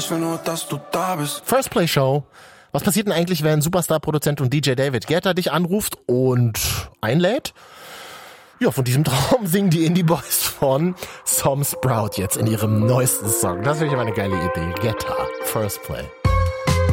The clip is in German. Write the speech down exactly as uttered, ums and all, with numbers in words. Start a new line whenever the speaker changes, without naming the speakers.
ich will nur, dass du da bist.
First Play Show. Was passiert denn eigentlich, wenn Superstar-Produzent und D J David Guetta dich anruft und einlädt? Ja, von diesem Traum singen die Indie Boys von Some Sprout jetzt in ihrem neuesten Song. Das finde ich aber eine geile Idee. Guetta, First Play.